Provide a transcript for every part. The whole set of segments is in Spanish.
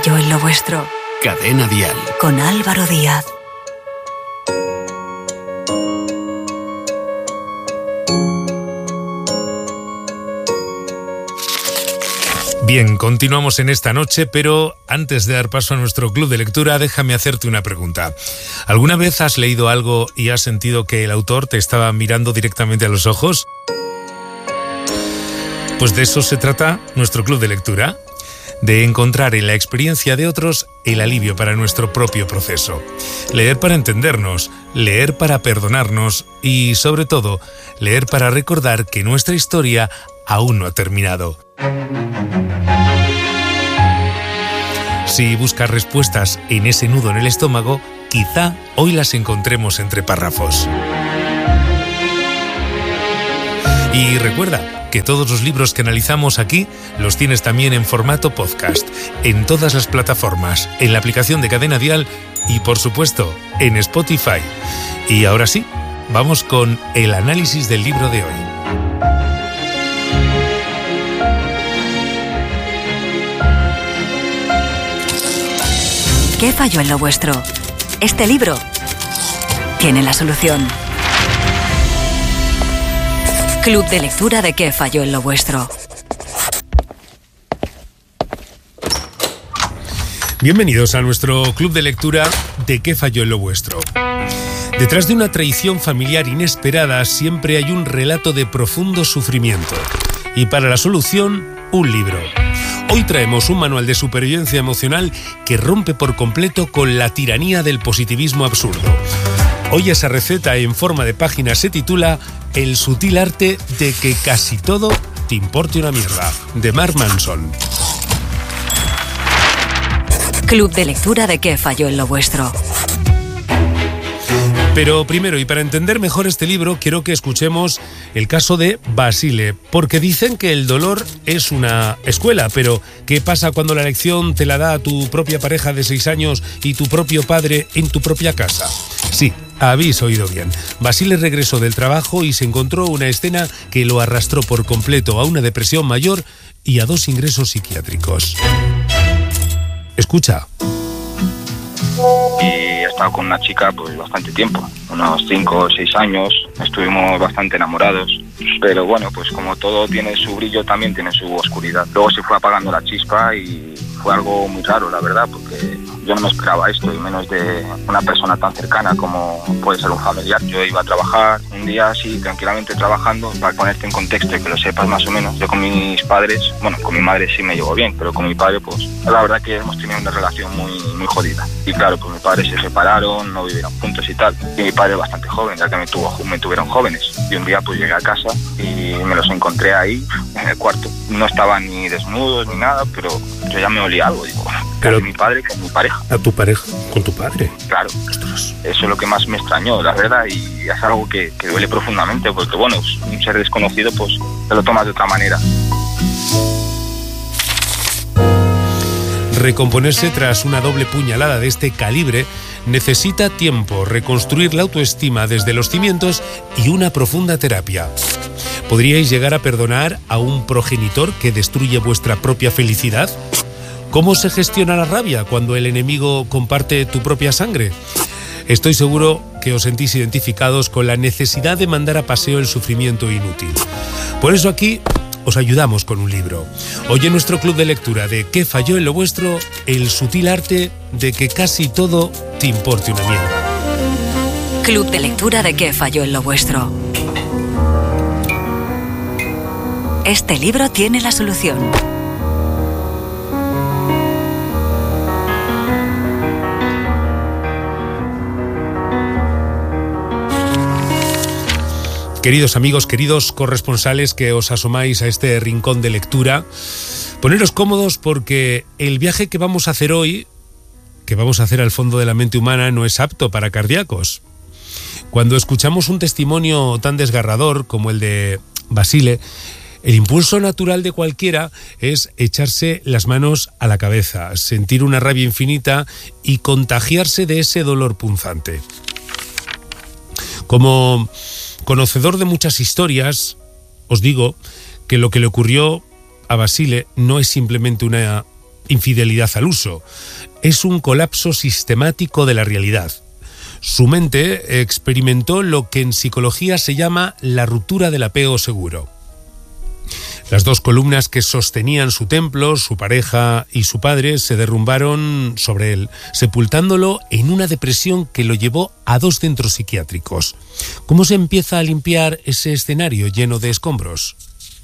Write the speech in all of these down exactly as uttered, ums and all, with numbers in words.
falló en lo vuestro? Cadena Dial. Con Álvaro Díaz. Bien, continuamos en esta noche, pero antes de dar paso a nuestro club de lectura, déjame hacerte una pregunta. ¿Alguna vez has leído algo y has sentido que el autor te estaba mirando directamente a los ojos? Pues de eso se trata nuestro club de lectura, de encontrar en la experiencia de otros el alivio para nuestro propio proceso. Leer para entendernos, leer para perdonarnos y, sobre todo, leer para recordar que nuestra historia aún no ha terminado. Si buscas respuestas en ese nudo en el estómago, quizá hoy las encontremos entre párrafos. Y recuerda que todos los libros que analizamos aquí los tienes también en formato podcast, en todas las plataformas, en la aplicación de Cadena Dial y, por supuesto, en Spotify. Y ahora sí, vamos con el análisis del libro de hoy. ¿Qué falló en lo vuestro? Este libro tiene la solución. Club de lectura de ¿Qué falló en lo vuestro? Bienvenidos a nuestro club de lectura de ¿Qué falló en lo vuestro? Detrás de una traición familiar inesperada siempre hay un relato de profundo sufrimiento. Y para la solución, un libro. Hoy traemos un manual de supervivencia emocional que rompe por completo con la tiranía del positivismo absurdo. Hoy esa receta en forma de página se titula El sutil arte de que casi todo te importe una mierda, de Mark Manson. Club de lectura de ¿Qué falló en lo vuestro? Pero primero, y para entender mejor este libro, quiero que escuchemos el caso de Basile, porque dicen que el dolor es una escuela, pero ¿qué pasa cuando la lección te la da tu propia pareja de seis años y tu propio padre en tu propia casa? Sí, habéis oído bien. Basile regresó del trabajo y se encontró una escena que lo arrastró por completo a una depresión mayor y a dos ingresos psiquiátricos. Escucha. Y he estado con una chica pues bastante tiempo, unos cinco o seis años, estuvimos bastante enamorados, pero bueno, pues como todo tiene su brillo, también tiene su oscuridad. Luego se fue apagando la chispa y fue algo muy raro, la verdad, porque yo no me esperaba esto, y menos de una persona tan cercana como puede ser un familiar. Yo iba a trabajar un día así, tranquilamente trabajando, para ponerte en contexto y que lo sepas más o menos. Yo con mis padres, bueno, con mi madre sí me llevo bien, pero con mi padre, pues, la verdad que hemos tenido una relación muy, muy jodida. Y claro, pues mis padres se separaron, no vivieron juntos y tal. Y mi padre bastante joven, ya que me, tuvo, me tuvieron jóvenes. Y un día pues llegué a casa y me los encontré ahí, en el cuarto. No estaban ni desnudos ni nada, pero yo ya me olía algo, digo, pero mi padre con mi pareja. ¿A tu pareja? ¿Con tu padre? Claro. Ostras. Eso es lo que más me extrañó, la verdad, y es algo que, que duele profundamente, porque bueno, un ser desconocido pues te lo tomas de otra manera. Recomponerse tras una doble puñalada de este calibre necesita tiempo, reconstruir la autoestima desde los cimientos y una profunda terapia. ¿Podríais llegar a perdonar a un progenitor que destruye vuestra propia felicidad? ¿Cómo se gestiona la rabia cuando el enemigo comparte tu propia sangre? Estoy seguro que os sentís identificados con la necesidad de mandar a paseo el sufrimiento inútil. Por eso aquí os ayudamos con un libro. Hoy en nuestro club de lectura de ¿Qué falló en lo vuestro? El sutil arte de que casi todo te importe una mierda. Club de lectura de ¿Qué falló en lo vuestro? Este libro tiene la solución. Queridos amigos, queridos corresponsales que os asomáis a este rincón de lectura, poneros cómodos porque el viaje que vamos a hacer hoy, que vamos a hacer al fondo de la mente humana, no es apto para cardíacos. Cuando escuchamos un testimonio tan desgarrador como el de Basile, el impulso natural de cualquiera es echarse las manos a la cabeza, sentir una rabia infinita y contagiarse de ese dolor punzante. Como conocedor de muchas historias, os digo que lo que le ocurrió a Basile no es simplemente una infidelidad al uso. Es un colapso sistemático de la realidad. Su mente experimentó lo que en psicología se llama la ruptura del apego seguro. Las dos columnas que sostenían su templo, su pareja y su padre, se derrumbaron sobre él, sepultándolo en una depresión que lo llevó a dos centros psiquiátricos. ¿Cómo se empieza a limpiar ese escenario lleno de escombros?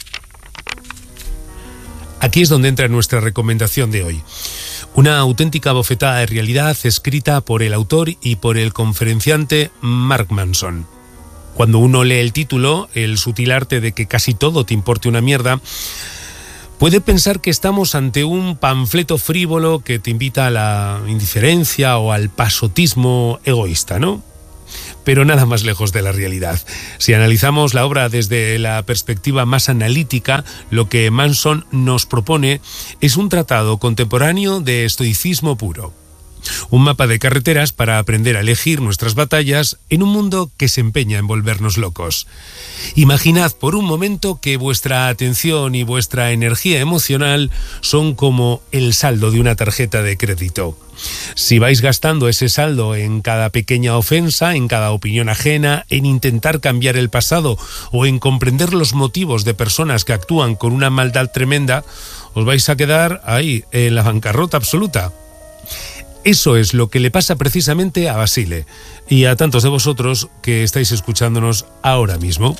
Aquí es donde entra nuestra recomendación de hoy. Una auténtica bofetada de realidad escrita por el autor y por el conferenciante Mark Manson. Cuando uno lee el título, El sutil arte de que casi todo te importe una mierda, puede pensar que estamos ante un panfleto frívolo que te invita a la indiferencia o al pasotismo egoísta, ¿no? Pero nada más lejos de la realidad. Si analizamos la obra desde la perspectiva más analítica, lo que Manson nos propone es un tratado contemporáneo de estoicismo puro. Un mapa de carreteras para aprender a elegir nuestras batallas en un mundo que se empeña en volvernos locos. Imaginad por un momento que vuestra atención y vuestra energía emocional son como el saldo de una tarjeta de crédito. Si vais gastando ese saldo en cada pequeña ofensa, en cada opinión ajena, en intentar cambiar el pasado o en comprender los motivos de personas que actúan con una maldad tremenda, os vais a quedar ahí, en la bancarrota absoluta. Eso es lo que le pasa precisamente a Basile y a tantos de vosotros que estáis escuchándonos ahora mismo.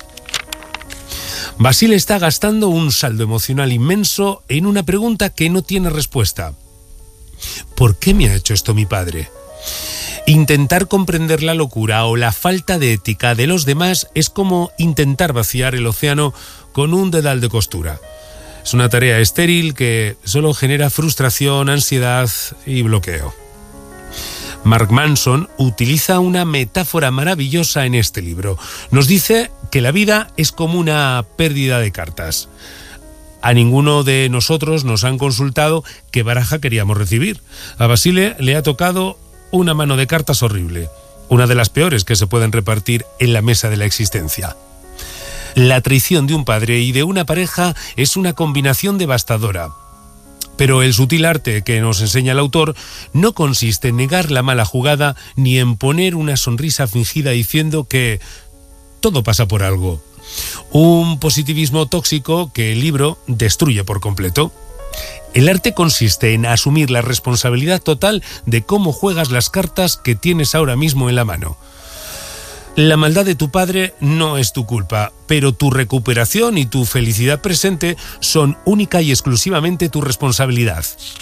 Basile está gastando un saldo emocional inmenso en una pregunta que no tiene respuesta. ¿Por qué me ha hecho esto mi padre? Intentar comprender la locura o la falta de ética de los demás es como intentar vaciar el océano con un dedal de costura. Es una tarea estéril que solo genera frustración, ansiedad y bloqueo. Mark Manson utiliza una metáfora maravillosa en este libro. Nos dice que la vida es como una pérdida de cartas. A ninguno de nosotros nos han consultado qué baraja queríamos recibir. A Basile le ha tocado una mano de cartas horrible, una de las peores que se pueden repartir en la mesa de la existencia. La traición de un padre y de una pareja es una combinación devastadora. Pero el sutil arte que nos enseña el autor no consiste en negar la mala jugada ni en poner una sonrisa fingida diciendo que todo pasa por algo. Un positivismo tóxico que el libro destruye por completo. El arte consiste en asumir la responsabilidad total de cómo juegas las cartas que tienes ahora mismo en la mano. La maldad de tu padre no es tu culpa, pero tu recuperación y tu felicidad presente son única y exclusivamente tu responsabilidad.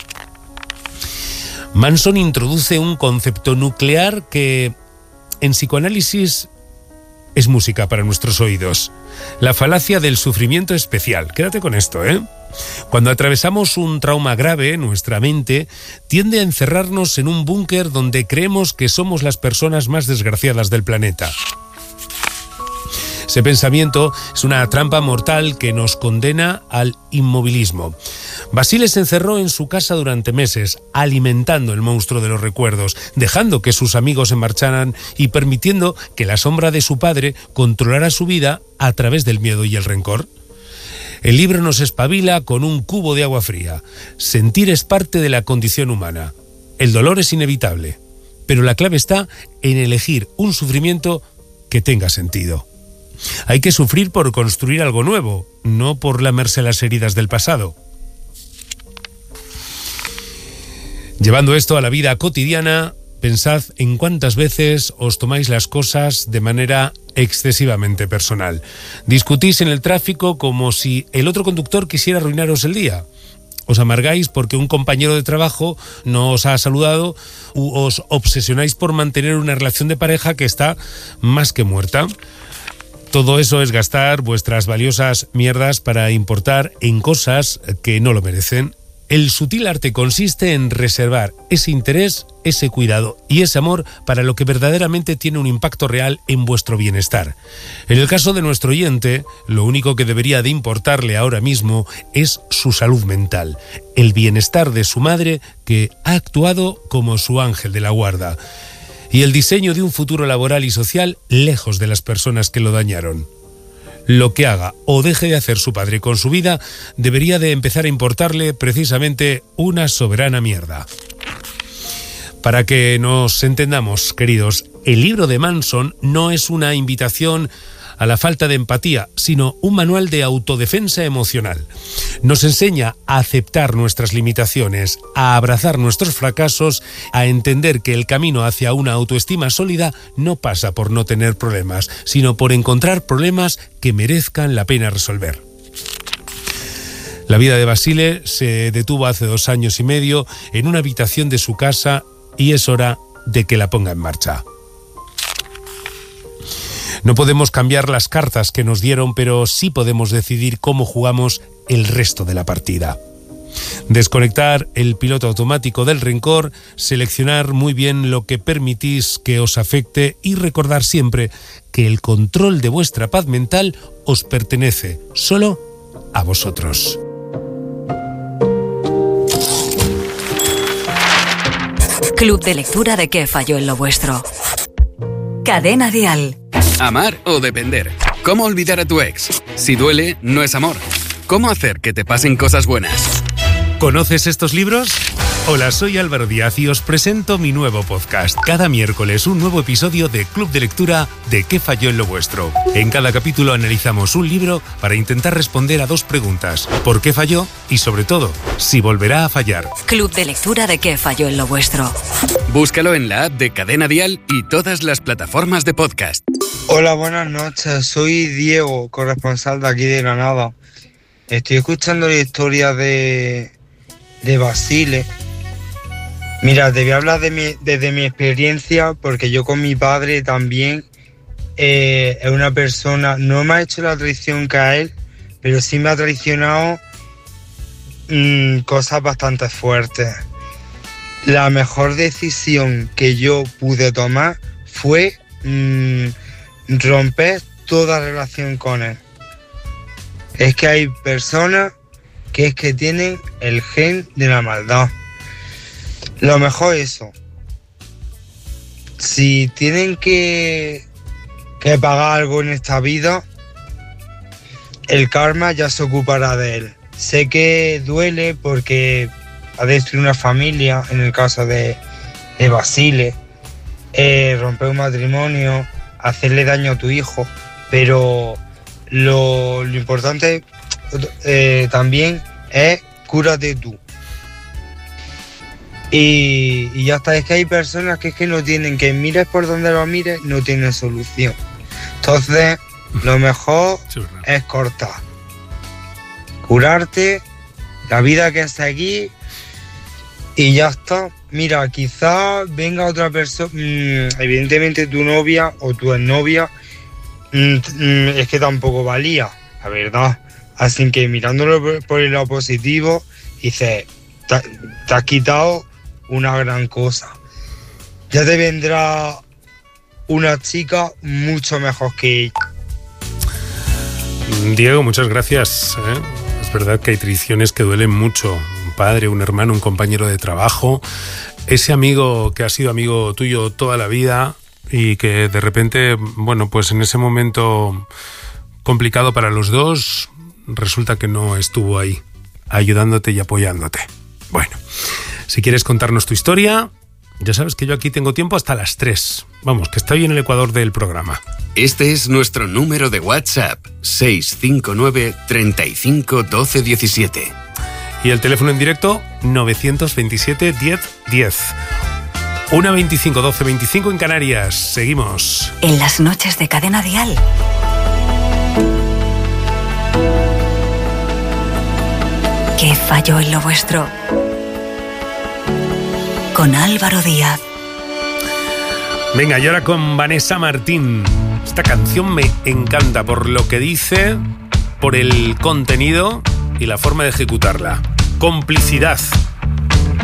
Manson introduce un concepto nuclear que en psicoanálisis es música para nuestros oídos. La falacia del sufrimiento especial. Quédate con esto, ¿eh? Cuando atravesamos un trauma grave, nuestra mente tiende a encerrarnos en un búnker donde creemos que somos las personas más desgraciadas del planeta. Ese pensamiento es una trampa mortal que nos condena al inmovilismo. Basile se encerró en su casa durante meses, alimentando el monstruo de los recuerdos, dejando que sus amigos se marcharan y permitiendo que la sombra de su padre controlara su vida a través del miedo y el rencor. El libro nos espabila con un cubo de agua fría. Sentir es parte de la condición humana. El dolor es inevitable, pero la clave está en elegir un sufrimiento que tenga sentido. Hay que sufrir por construir algo nuevo, no por lamerse las heridas del pasado. Llevando esto a la vida cotidiana, pensad en cuántas veces os tomáis las cosas de manera excesivamente personal. Discutís en el tráfico como si el otro conductor quisiera arruinaros el día. Os amargáis porque un compañero de trabajo no os ha saludado u os obsesionáis por mantener una relación de pareja que está más que muerta. Todo eso es gastar vuestras valiosas mierdas para importar en cosas que no lo merecen. El sutil arte consiste en reservar ese interés, ese cuidado y ese amor para lo que verdaderamente tiene un impacto real en vuestro bienestar. En el caso de nuestro oyente, lo único que debería de importarle ahora mismo es su salud mental, el bienestar de su madre que ha actuado como su ángel de la guarda, y el diseño de un futuro laboral y social lejos de las personas que lo dañaron. Lo que haga o deje de hacer su padre con su vida debería de empezar a importarle precisamente una soberana mierda. Para que nos entendamos, queridos, el libro de Manson no es una invitación a la falta de empatía, sino un manual de autodefensa emocional. Nos enseña a aceptar nuestras limitaciones, a abrazar nuestros fracasos, a entender que el camino hacia una autoestima sólida no pasa por no tener problemas, sino por encontrar problemas que merezcan la pena resolver. La vida de Basile se detuvo hace dos años y medio en una habitación de su casa y es hora de que la ponga en marcha. No podemos cambiar las cartas que nos dieron, pero sí podemos decidir cómo jugamos el resto de la partida. Desconectar el piloto automático del rencor, seleccionar muy bien lo que permitís que os afecte y recordar siempre que el control de vuestra paz mental os pertenece solo a vosotros. Club de lectura de ¿Qué falló en lo vuestro? Cadena Dial. Amar o depender. ¿Cómo olvidar a tu ex? Si duele, no es amor. ¿Cómo hacer que te pasen cosas buenas? ¿Conoces estos libros? Hola, soy Álvaro Díaz y os presento mi nuevo podcast. Cada miércoles un nuevo episodio de Club de Lectura de ¿Qué falló en lo vuestro? En cada capítulo analizamos un libro para intentar responder a dos preguntas. ¿Por qué falló? Y sobre todo, si volverá a fallar. Club de Lectura de ¿Qué falló en lo vuestro? Búscalo en la app de Cadena Dial y todas las plataformas de podcast. Hola, buenas noches. Soy Diego, corresponsal de aquí de Granada. Estoy escuchando la historia de, de Basile. Mira, te voy a hablar de mi, desde mi experiencia, porque yo con mi padre también eh, es una persona, no me ha hecho la traición que a él, pero sí me ha traicionado mmm, cosas bastante fuertes. La mejor decisión que yo pude tomar fue mmm, romper toda relación con él. Es que hay personas que es que tienen el gen de la maldad. Lo mejor es eso. Si tienen que, que pagar algo en esta vida, el karma ya se ocupará de él. Sé que duele porque ha destruido una familia, en el caso de, de Basile, eh, romper un matrimonio, hacerle daño a tu hijo, pero lo, lo importante eh, también es cúrate tú. Y, y ya está, es que hay personas que es que no tienen, que mires por donde lo mires, no tienen solución. Entonces, lo mejor es cortar. Curarte, la vida que es aquí, y ya está. Mira, quizás venga otra persona, mmm, evidentemente tu novia o tu exnovia, mmm, mmm, es que tampoco valía, la verdad. Así que mirándolo por, por el lado positivo, dices, te, te has quitado una gran cosa. Ya te vendrá una chica mucho mejor que ella. Diego, muchas gracias. ¿eh? Es verdad que hay traiciones que duelen mucho. Un padre, un hermano, un compañero de trabajo. Ese amigo que ha sido amigo tuyo toda la vida y que de repente, bueno, pues en ese momento complicado para los dos, resulta que no estuvo ahí, ayudándote y apoyándote. Bueno, si quieres contarnos tu historia, ya sabes que yo aquí tengo tiempo hasta las tres. Vamos, que estoy en el ecuador del programa. Este es nuestro número de WhatsApp, seis cinco nueve, treinta y cinco, doce diecisiete. Y el teléfono en directo, novecientos veintisiete, diez, diez. una veinticinco, doce veinticinco en Canarias. Seguimos. En las noches de Cadena Dial. ¿Qué falló en lo vuestro? Con Álvaro Díaz. Venga, y ahora con Vanessa Martín. Esta canción me encanta por lo que dice, por el contenido y la forma de ejecutarla. Complicidad.